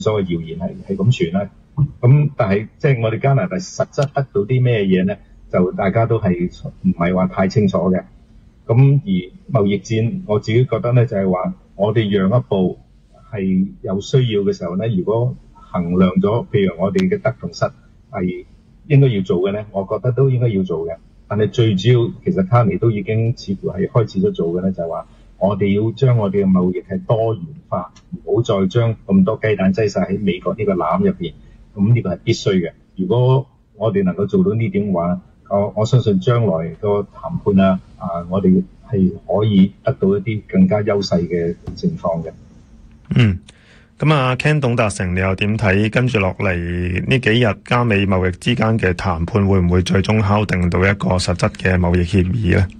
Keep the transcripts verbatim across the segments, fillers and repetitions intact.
所謂謠言係係咁傳啦。咁但係即係我哋加拿大實質得到啲咩嘢咧，就大家都係唔係話太清楚嘅。咁而貿易戰，我自己覺得咧就係話，我哋讓一步係有需要嘅時候咧，如果衡量咗，譬如我哋嘅得同失係應該要做嘅咧，我覺得都應該要做嘅。但係最主要，其實卡尼都已經似乎係開始咗做嘅咧，就係話我哋要將我哋嘅貿易係多元化，唔好再將咁多雞蛋擠晒喺美國呢個籃入邊。咁呢個係必須嘅。如果我哋能夠做到呢點嘅話，我我相信將來個談判啊，啊，我哋係可以得到一啲更加優勢嘅情況嘅。 嗯，咁啊 Ken 董達成，你又點睇？跟住落嚟呢幾日加美貿易之間嘅談判，會唔會最終敲定到一個實質嘅貿易協議咧？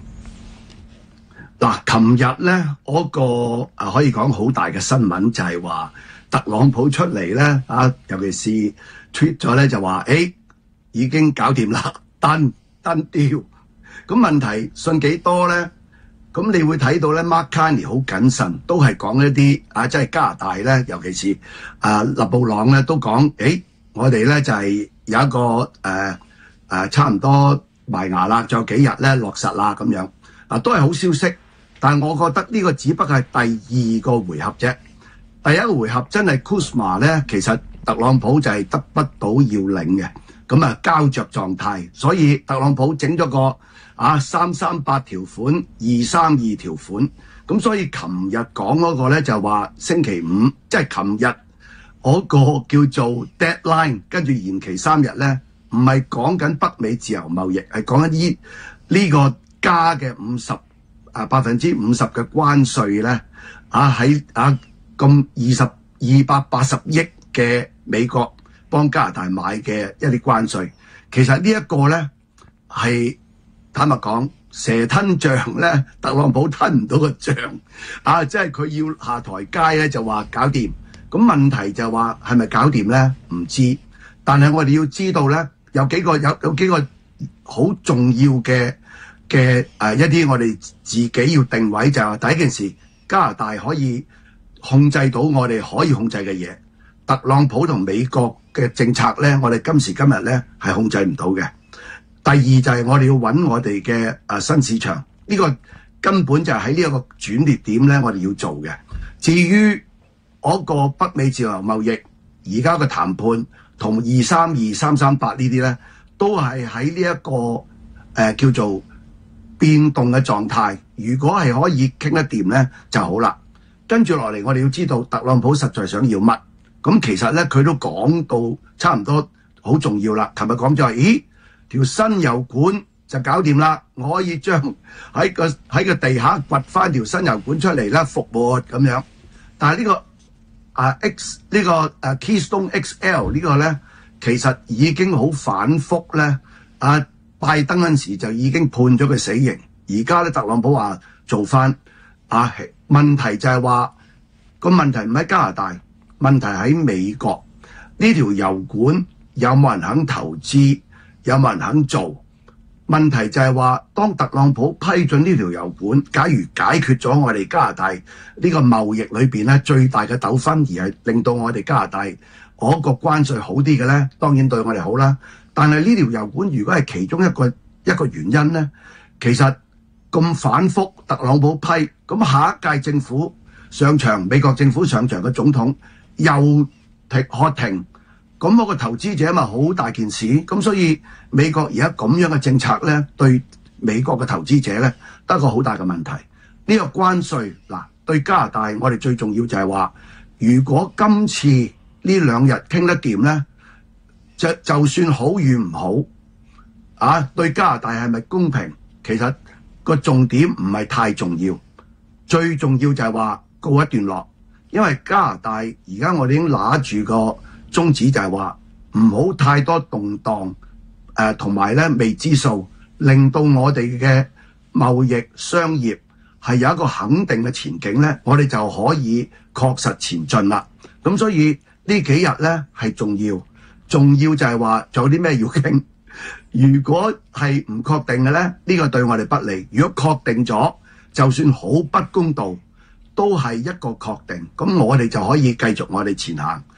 嗱，琴日咧嗰個啊可以講好大嘅新聞就係話特朗普出嚟咧啊，尤其是 tweet 咗咧就話，誒已經搞掂啦，單單調。咁問題信幾多咧？咁你會睇到咧 Mark Carney 好謹慎，都係講一啲啊，即係加拿大咧，尤其是啊勒布朗咧都講，誒我哋咧就係有一個誒誒、呃呃、差唔多埋牙啦，仲有幾日咧落實啦咁樣啊，都係好消息。但係我覺得呢個只不過係第二個回合啫。第一個回合真係 Kuzma 咧，其實特朗普就係得不到要領嘅，咁啊膠着狀態，所以特朗普整咗個啊三三八條款、二三二條款，咁所以琴日講嗰個咧就話星期五，即係琴日嗰個叫做 deadline， 跟住延期三日咧，唔係講緊北美自由貿易，係講緊呢呢個加嘅五十啊百分之五十嘅關稅咧，啊喺啊。咁二十二百八十億嘅美國幫加拿大買嘅一啲關稅，其實呢一個咧係坦白講，蛇吞象咧，特朗普吞唔到個象啊！即係佢要下台階咧，就話搞掂。咁問題就話係咪搞掂咧？唔知。但係我哋要知道咧，有幾個有有幾個好重要嘅嘅誒一啲我哋自己要定位，就係話第一件事，加拿大可以控制到我哋可以控制嘅嘢，特朗普同美國嘅政策咧，我哋今時今日咧係控制唔到嘅。第二就係我哋要揾我哋嘅誒新市場，呢個根本就係喺呢一個轉捩點咧，我哋要做嘅。至於嗰個北美自由貿易而家嘅談判同二三二、三三八呢啲咧，都係喺呢一個誒、呃、叫做變動嘅狀態。如果係可以傾得掂咧，就好啦。跟住落嚟，我哋要知道特朗普實在想要乜。咁其實咧，佢都講到差唔多好重要啦。琴日講咗話，咦，條新油管就搞掂啦，我可以將喺個喺個地下掘翻條新油管出嚟啦，復活咁樣。但係呢、這個啊 X 呢、這個誒、啊、Keystone X L 呢個咧，其實已經好反覆咧。啊，拜登嗰陣時就已經判咗佢死刑，而家咧特朗普話做翻啊。問題就係話個問題唔喺加拿大，問題喺美國。呢條油管有冇人肯投資，有冇人肯做？問題就係話，當特朗普批准呢條油管，假如解決咗我哋加拿大呢個貿易裏邊咧最大嘅糾紛，而係令到我哋加拿大嗰個關稅好啲嘅咧，當然對我哋好啦。但係呢條油管如果係其中一個一個原因咧，其實咁反覆，特朗普批，咁下一屆政府上場，美國政府上場嘅總統又停喝停，咁嗰個投資者咪好大件事。咁所以美國而家咁樣嘅政策咧，對美國嘅投資者咧，得個好大嘅問題。呢個關稅嗱，對加拿大我哋最重要就係話，如果今次呢兩日傾得掂咧，就就算好與唔好，啊，對加拿大係咪公平？其實個重點唔係太重要，最重要就係話告一段落。因為加拿大而家我哋已經拿住個宗旨，就係話唔好太多動盪，誒同埋咧未知數，令到我哋嘅貿易商業係有一個肯定嘅前景咧，我哋就可以確實前進啦。咁所以呢幾日咧係重要，重要就係話仲有啲咩要傾。如果係唔確定嘅咧，呢個對我哋不利；如果確定咗，就算好不公道，都係一個確定，咁我哋就可以繼續我哋前行。